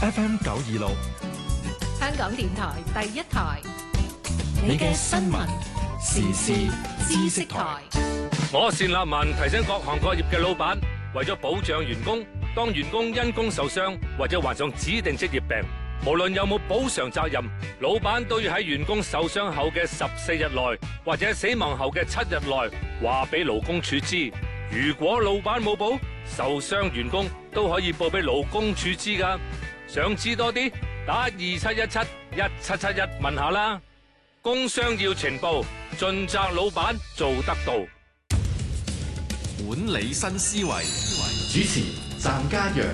FM 926， 香港電台第一台， 你嘅新聞時事知識台。 我單立文提醒各行各業嘅老闆，為咗保障員工，當員工因工受傷或者患上指定職業病，無論有冇補償責任，老闆都要喺員工受傷後嘅14日內，或者死亡後嘅7日內，話俾勞工處知。如果老闆冇報，受傷員工都可以報俾勞工處知㗎。想知多啲，打27171771問下啦。工傷要呈報，盡責老闆做得到。 管理新思維，主持湛家陽。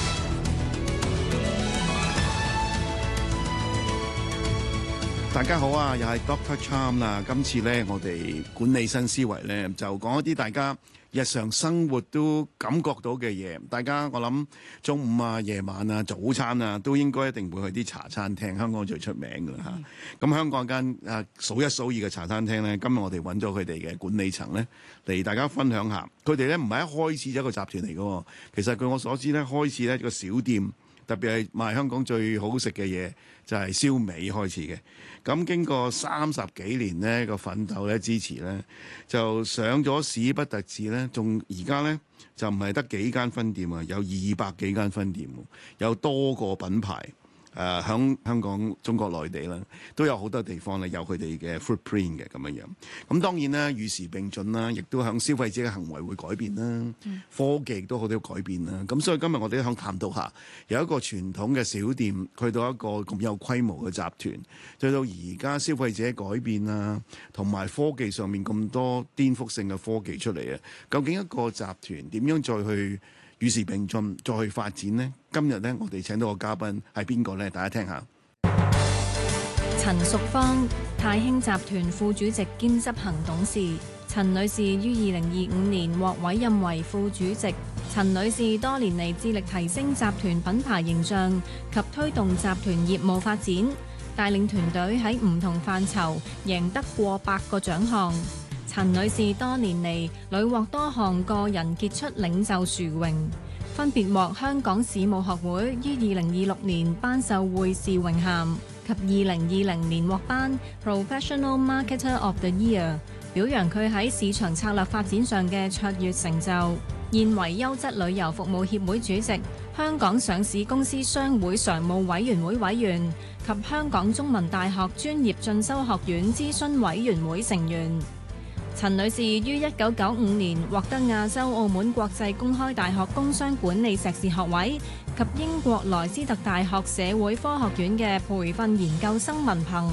大家好啊，又係 Dr. Cham 啦。今次咧，我哋管理新思維咧，就講一啲大家日常生活都感覺到嘅嘢。大家我諗中午啊、夜晚啊、早餐啊，都應該一定會去啲茶餐廳。香港最出名㗎啦嚇。咁香港間數一數二嘅茶餐廳咧，今日我哋揾咗佢哋嘅管理層咧嚟，大家分享下。佢哋咧唔係一開始就一個集團嚟嘅，其實據我所知咧，開始咧一個小店。特別係賣香港最好食嘅嘢，就係燒味開始嘅。咁經過30幾年呢個奮鬥咧、支持咧，就上咗市不特止咧，仲而家咧就唔係得幾間分店啊，有200幾間分店，有多個品牌。響香港、中國內地啦，都有好多地方咧有佢哋嘅 footprint 嘅咁樣樣。咁當然啦，與時並進啦，亦都向消費者嘅行為會改變啦。科技亦都好多改變啦。咁所以今日我哋都想探討下，由一個傳統嘅小店，去到一個咁有規模嘅集團，再到而家消費者改變啦，同埋科技上面咁多顛覆性嘅科技出嚟啊！究竟一個集團點樣再去與時並進，再去發展呢？今日呢，我哋請到個嘉賓係邊個呢？大家聽下。 陳淑芳，太興集團副主席兼執行董事。陳女士於2025年獲委任為副主席。陳女士多年嚟致力提升集團品牌形象及推動集團業務發展，帶領團隊喺唔同範疇贏得過百個獎項。陳女士多年嚟屢獲多項個人傑出領袖殊榮，分別獲香港市務學會於2026年頒授會士榮銜及2020年獲頒 Professional Marketer of the Year， 表揚佢喺市場策略發展上嘅卓越成就。現為優質旅遊服務協會主席、香港上市公司商會常務委員會委員及香港中文大學專業進修學院諮詢委員會成員。陳女士於1995年獲得亞洲澳門國際公開大學工商管理碩士學位及英國萊斯特大學社會科學院嘅培訓研究生文憑。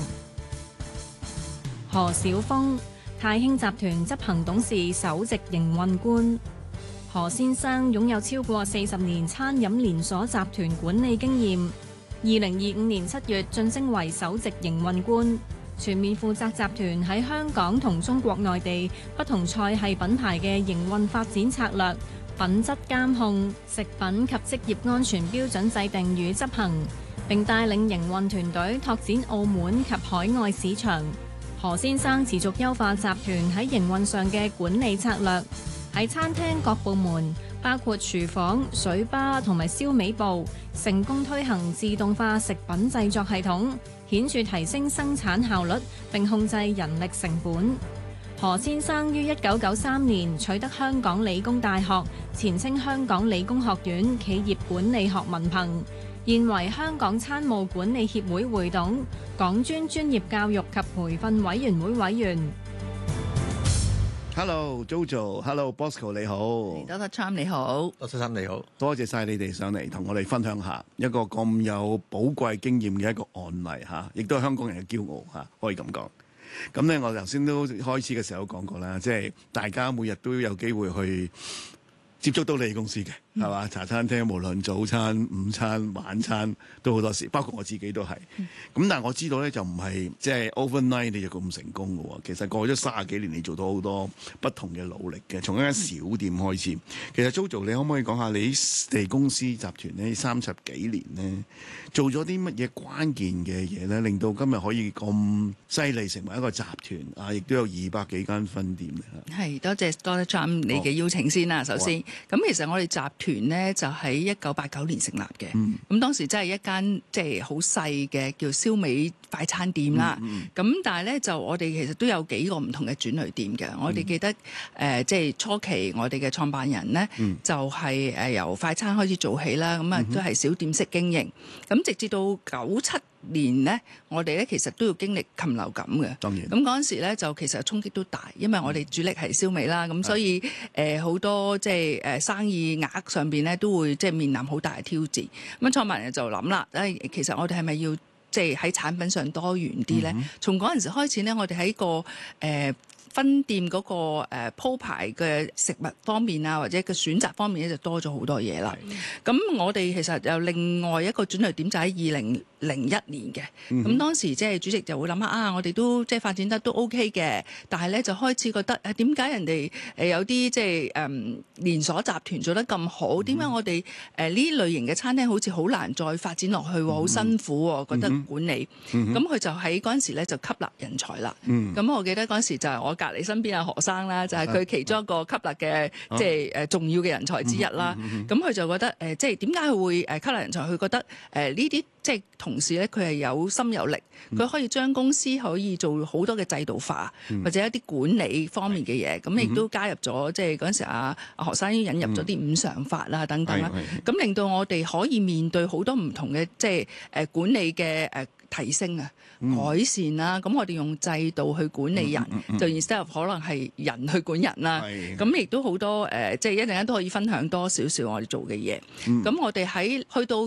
何小峰，太興集團執行董事首席營運官。何先生擁有超過40年餐飲連鎖集團管理經驗，2025年7月晉升為首席營運官。全面負責集團喺香港同中國內地不同菜系品牌嘅營運發展策略、品質監控、食品及職業安全標準制定與執行，並帶領營運團隊拓展澳門及海外市場。何先生持續優化集團喺營運上嘅管理策略，喺餐廳各部門，包括廚房、水吧同埋燒味部，成功推行自動化食品製作系統，顯著提升生產效率並控制人力成本。何先生於1993年取得香港理工大學前稱香港理工學院企業管理學文憑，現為香港餐務管理協會會董、港專專業教育及培訓委員會委員。 Hello Jojo，Hello Bosco， 你好。 Dr. Cham 你好。 Dr. Cham 你好。 多謝晒你哋上嚟同我哋分享下一個咁有寶貴經驗嘅一個案例嚇，亦都係香港人嘅驕傲嚇，可以咁講。咁咧，我頭先都開始嘅時候講過啦，即係大家每日都有機會去接觸到你哋公司嘅，係嘛？茶餐廳無論早餐、午餐、晚餐都好多時，包括我自己都係。咁但係我知道咧，就唔係即係 overnight 你就咁成功嘅喎。其實過咗30幾年，你做到好多不同嘅努力嘅，從一間小店開始。其實 Jojo，你可唔可以講下你哋公司集團呢30幾年呢，做咗啲乜嘢關鍵嘅嘢咧，令到今日可以咁犀利成為一個集團啊？亦都有200幾間分店嘅。 係多謝 Dr. Cham 你嘅邀請先啦，首先。咁其實我哋集團咧就喺1989年成立嘅，咁當時真係一間即係好細嘅叫燒味快餐店啦。咁但係咧就我哋其實都有幾個唔同嘅轉捩點嘅。我哋記得即係初期我哋嘅創辦人咧就係由快餐開始做起啦，咁啊都係小店式經營，咁直至到97年咧，我哋咧其實都要經歷禽流感嘅。 當然， 咁嗰陣時咧就其實衝擊都大，因為我哋主力係燒味啦，咁所以好多即係生意額上邊咧都會即係面臨好大嘅挑戰。咁創辦人就諗啦，其實我哋係咪要即係喺產品上多元啲咧？從嗰陣時開始咧，我哋喺個分店嗰個鋪排嘅食物方面啊，或者個選擇方面咧，就多咗好多嘢啦。咁我哋其實有另外一個轉捩點就喺2001年嘅。咁當時即係主席就會諗下我哋都即係發展得都 OK 嘅，但係咧就開始覺得點解人哋有啲即係連鎖集團做得咁好，點解我哋呢類型嘅餐廳好似好難再發展落去喎，好辛苦喎，覺得管理。咁佢就喺嗰陣時咧就吸納人才啦。咁我記得嗰陣時就係我隔離身邊阿何生啦，就係佢其中一個吸納嘅即係重要嘅人才之一啦。咁佢就覺得即係點解佢會吸納人才？佢覺得呢啲即係同事咧，佢係有心有力，佢可以將公司可以做好多嘅制度化，或者一啲管理方面嘅嘢。咁亦都加入咗即係嗰陣時阿何生引入咗啲五常法啦等等啦。咁令到我哋可以面對好多唔同嘅即係管理嘅提升啊、改善啦，咁我哋用制度去管理人，就 instead of 可能係人去管人啦。咁亦都好多即係一陣間都可以分享多少少我哋做嘅嘢。咁我哋喺去到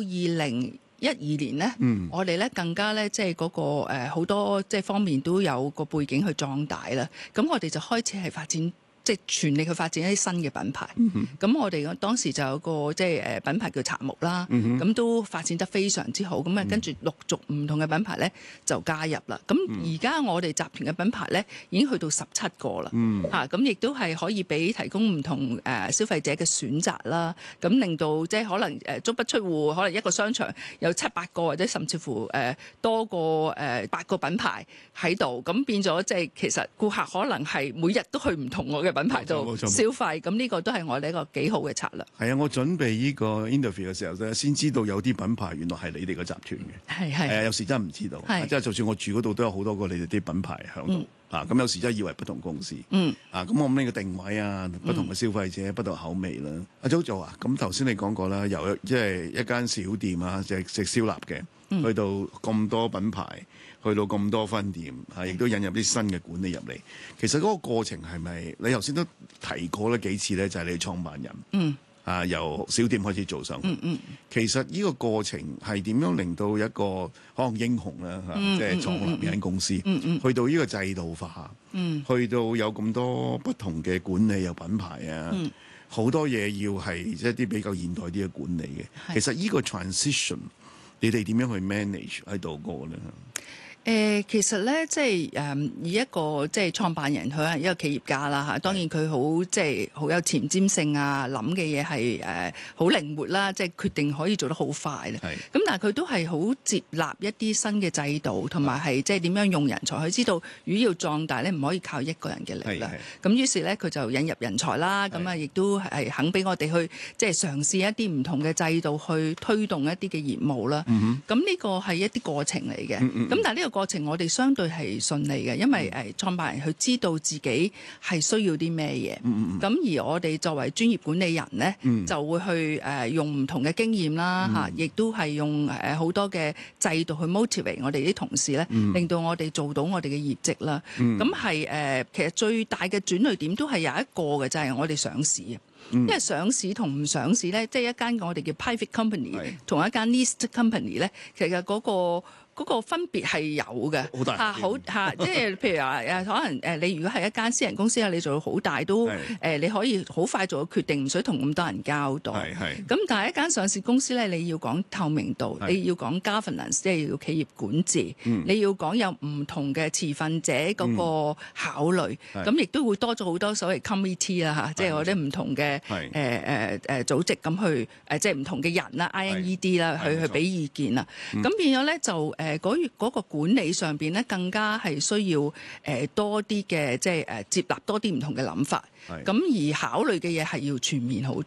2012年咧，我哋咧更加咧即係嗰個好多即係方面都有個背景去壯大啦。咁我哋就開始係發展。即係全力去發展一啲新嘅品牌。咁我哋當時就有個即係品牌叫茶木啦，咁都發展得非常之好。咁跟住陸續唔同嘅品牌咧就加入啦。咁而家我哋集團嘅品牌咧已經去到17個啦。咁亦都係可以俾提供唔同消費者嘅選擇啦。咁令到即係可能足不出戶，可能一個商場有7、8個或者甚至乎多過8個品牌喺度。咁變咗即係其實顧客可能係每日都去唔同我嘅品牌度消費，咁呢個都係我哋一個幾好嘅策略。 係啊，我準備呢個 interview 嘅時候咧，先知道有啲品牌原來係你哋個集團嘅。係有時真係唔知道，即係就算我住嗰度都有好多個你哋啲品牌喺度。咁有時真係以為不同公司。咁我諗呢個定位啊，不同嘅消費者，不同口味啦。阿 JoJo啊，咁頭先你講過啦，由即係一間小店啊，即係食燒臘嘅，去到咁多品牌。去到咁多分店，亦都引入啲新嘅管理入嚟。其實嗰個過程係咪你頭先都提過咧幾次咧？就係你創辦人，由小店開始做上去。其實呢個過程係點樣令到一個可能英雄啦，即係創立一間公司，去到呢個制度化，去到有咁多不同嘅管理有品牌啊，好多嘢要係一啲比較現代啲嘅管理嘅。其實呢個 transition， 你哋點樣去 manage 喺度過咧？ 其實咧，即係以一個即係創辦人，佢係一個企業家啦嚇。當然佢好即係好有前瞻性啊，諗嘅嘢係好靈活啦，即係決定可以做得好快啦。咁但係佢都係好接納一啲新嘅制度，同埋係即係點樣用人才。佢知道魚要壯大咧，唔可以靠一個人嘅力量。咁於是咧，佢就引入人才啦。咁啊，亦都係肯俾我哋去即係嘗試一啲唔同嘅制度去推動一啲嘅業務啦。咁呢個係一啲過程嚟嘅。咁但係呢個過程我哋相對係順利嘅，因為創辦人佢知道自己係需要啲咩嘢，咁而我哋作為專業管理人咧，就會去用唔同嘅經驗啦嚇，亦都係用好多嘅制度去 motivate 我哋啲同事咧，令到我哋做到我哋嘅業績啦。咁係其實最大嘅轉捩點都係有一個嘅，就係我哋上市。因為上市同唔上市咧，即係一間我哋叫 private company 同一間 listed company 咧，其實嗰個分別係有嘅，好大即係譬如話可能你如果係一間私人公司啊，你做到好大都你可以好快做個決定，唔使同咁多人交代。咁但係一間上市公司咧，你要講透明度，你要講 governance， 即係要企業管治，你要講有唔同嘅持份者嗰個考慮，咁亦都會多咗好多所謂 committee 啦嚇，即係我哋唔同嘅組織咁去即係唔同嘅人啦 INED 啦去俾意見啦。咁變咗咧就嗰個管理上邊咧，更加係需要多啲嘅即係接納多啲唔同嘅諗法。咁而考慮嘅嘢係要全面好多。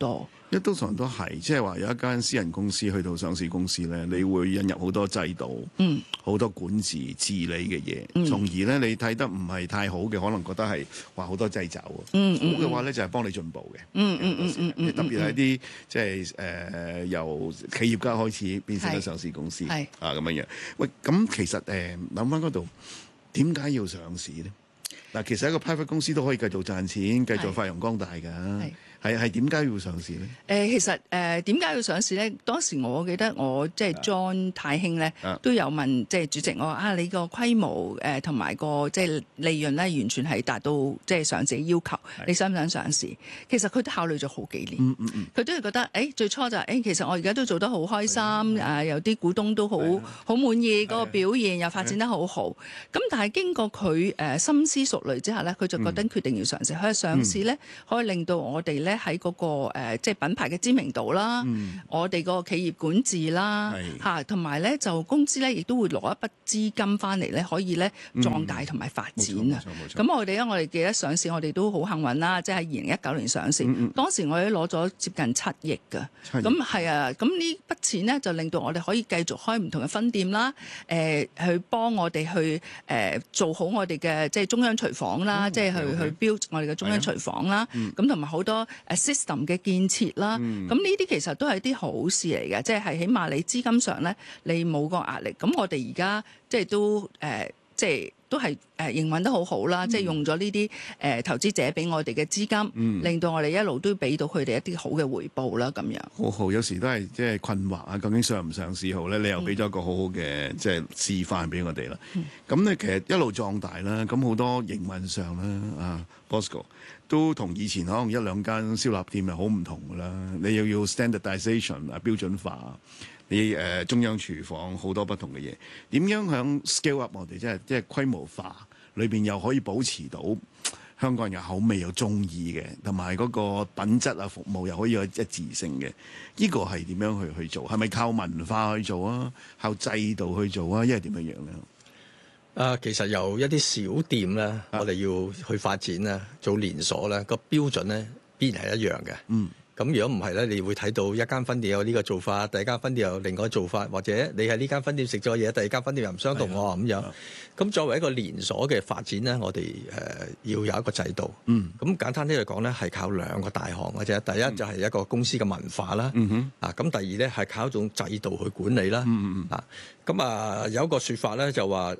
因為通常都係，即係話有一間私人公司去到上市公司咧，你會引入好多制度，好多管治治理嘅嘢，從而咧你睇得唔係太好嘅，可能覺得係話好多掣肘好嘅話咧就係幫你進步嘅。特別係啲即係由企業家開始變成咗上市公司啊咁樣樣。喂，咁其實諗翻嗰度點解要上市咧？嗱，其實一個 private 公司都可以繼續賺錢，繼續發揚光大㗎。係點解要上市咧？ 其實點解要上市咧？當時我記得我即係 John 太興咧，都有問即係主席我話你個規模同埋個即係利潤咧，完全係達到即係上市嘅要求，你想唔想上市？其實佢都考慮咗好幾年，佢都係覺得最初就係其實我而家都做得好開心，有啲股東都好滿意嗰個表現，又發展得好好。咁但係經過佢深思熟慮之下咧，佢就覺得決定要上市。佢上市咧可以令到我哋咧喺嗰個即係品牌嘅知名度啦，我哋個企業管治啦嚇，同埋咧就公司咧亦都會攞一筆資金翻嚟咧，可以咧壯大同埋發展啊。咁我哋記得上市，我哋都好幸運啦，即係喺2019年上市，當時我哋攞咗接近7億㗎。咁係啊，咁呢筆錢咧就令到我哋可以繼續開唔同嘅分店啦，去幫我哋去做好我哋嘅即係中央廚房啦，即係去 build 我哋嘅中央廚房啦，咁同埋好多system 嘅建設啦，咁呢啲其實都係啲好事嚟嘅，即係起碼你資金上咧你冇個壓力。咁我哋而家即係都即係都係營運得好好啦，即係用咗呢啲投資者俾我哋嘅資金，令到我哋一路都俾到佢哋一啲好嘅回報啦，咁樣。好， 有時都係即係困惑啊，究竟上唔上市好咧？你又俾咗一個好好嘅即係示範俾我哋啦。咁咧其實一路壯大啦，咁好多營運上啦Bosco 都同以前可能一兩間燒臘店係好唔同㗎啦。你又要 standardization 標準化。你中央廚房好多不同嘅嘢，點樣響 scale up 我哋即係規模化裏邊又可以保持到香港人嘅口味又中意嘅，同埋嗰個品質啊服務又可以有一致性嘅，呢個係點樣去做？係咪靠文化去做啊？靠制度去做啊？因為點樣樣咧？ 其實由一啲小店咧，我哋要去發展咧，做連鎖咧，個標準咧必然係一樣嘅。咁如果唔係咧，你會睇到一間分店有呢個做法，第二間分店有另外一個做法，或者你喺呢間分店食咗嘢，第二間分店又唔相同喎咁樣。咁作為一個連鎖嘅發展咧，我哋要有一個制度。咁簡單啲嚟講咧，係靠兩個大項嘅啫。第一就係一個公司嘅文化啦。咁第二咧係靠一種制度去管理啦。咁有一個説法咧就話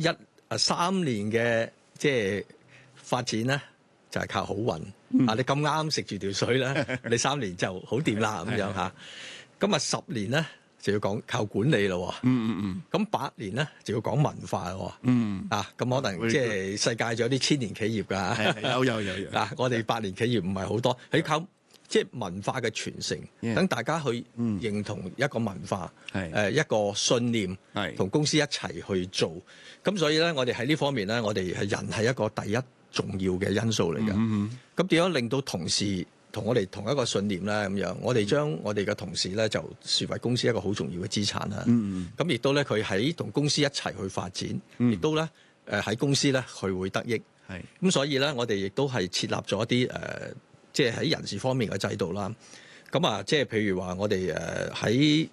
3年嘅即係發展咧，就係靠好運。你咁啱食住條水咧，你3年就好掂啦咁樣嚇。咁10年咧就要講靠管理咯。咁8年咧就要講文化咯。咁可能即係世界仲有啲千年企業㗎。有。我哋8年企業唔係好多，係靠即係文化嘅傳承，等大家去認同一個文化，一個信念，同公司一齊去做。咁所以咧，我哋喺呢方面咧，我哋係人係一個第一重要嘅因素嚟嘅。咁點樣令到同事同我哋同一個信念咧？咁樣我哋將我哋嘅同事咧就視為公司一個好重要嘅資產啦。咁亦都咧佢喺同公司一齊去發展，亦都咧喺公司咧佢會得益。咁所以咧我哋亦都係設立咗一啲即係喺人事方面嘅制度啦。咁即係譬如話我哋喺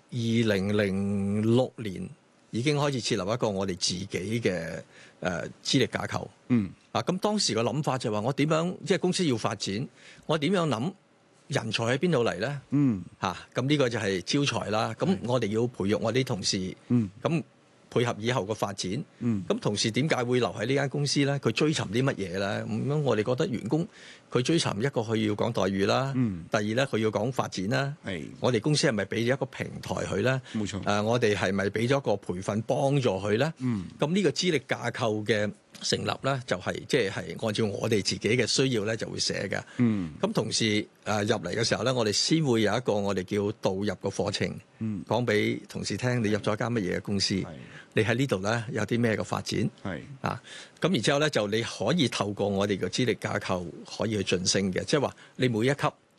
2006年已經開始設立一個我哋自己嘅資歷架構。咁當時個諗法就係話我點樣即係公司要發展，我點樣諗人才喺邊度嚟咧？咁呢個就係招才啦。咁我哋要培育我啲同事，咁配合以後個發展。咁同事點解會留喺呢間公司咧？佢追尋啲乜嘢咧？咁我哋覺得員工佢追尋一個佢要講待遇啦，第二咧佢要講發展啦。我哋公司係咪俾咗一個平台佢咧？冇錯。我哋係咪俾咗個培訓幫助佢咧？咁呢個資歷架構嘅成立咧，就係即係按照我哋自己嘅需要咧，就會寫嘅。咁同時入嚟嘅時候咧，我哋先會有一個我哋叫導入個課程，講俾同事聽，你入咗間乜嘢嘅公司，你喺呢度咧有啲咩嘅發展。咁然之後咧，就你可以透過我哋嘅資歷架構可以去晉升嘅，即係話你每一級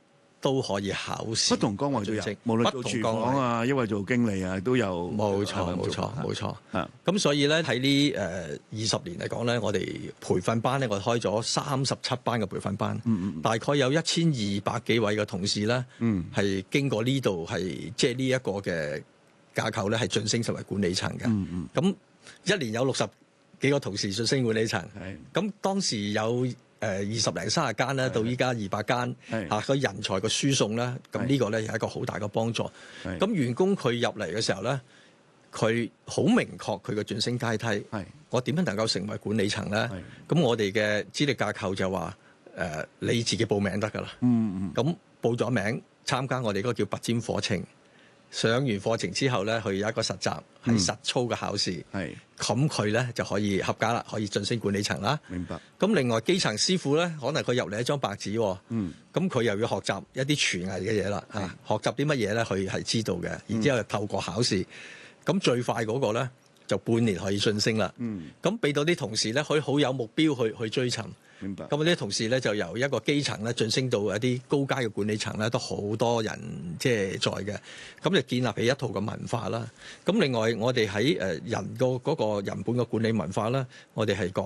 都可以考試。 不同崗位都有，無論做廚房啊，抑或做經理啊，都有。 冇錯。 啊， 咁所以咧喺呢20年嚟講咧，我哋培訓班咧，我哋開咗37班嘅培訓班，大概有1200幾位嘅同事咧，係經過呢度係即係呢一個嘅架構咧，係晉升成為管理層嘅。咁一年有60幾個同事晉升管理層，咁當時有20零30間咧，到依家200間嚇，個人才嘅輸送咧，咁呢個咧係一個好大嘅幫助。咁員工佢入嚟嘅時候咧，佢好明確佢嘅晉升階梯。我點樣能夠成為管理層咧？咁我哋嘅資歷架構就話你自己報名得㗎啦。咁報咗名參加我哋嗰個叫拔尖課程。上完課程之後咧，佢有一個實習係實操嘅考試，咁佢咧就可以合格啦，可以晉升管理層啦。 明白。 咁另外基層師傅咧，可能佢入嚟一張白紙，咁佢又要學習一啲廚藝嘅嘢啦。學習啲乜嘢咧？佢係知道嘅，然之後又透過考試，咁最快嗰個咧就半年可以晉升啦。咁俾到啲同事咧，佢好有目標去追尋。 明白。 咁啲同事咧就由一個基層咧晉升到一啲高階嘅管理層咧，都好多人即係在嘅。咁就建立起一套嘅文化啦。咁另外我哋喺人個嗰個人本嘅管理文化啦，我哋係講